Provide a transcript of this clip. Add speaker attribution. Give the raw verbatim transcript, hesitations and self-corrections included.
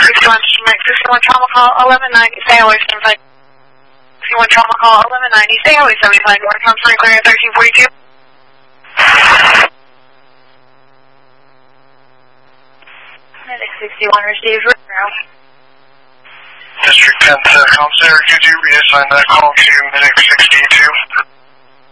Speaker 1: sixty-one, sixty-one trauma call, eleven ninety, stay away seventy-five. sixty-one trauma call, eleven ninety, stay away seventy-five, north, counseling clear, thirteen forty-two. Medic sixty-one received right now.
Speaker 2: District ten, uh, counselor, could you reassign that call to Medic sixty-two?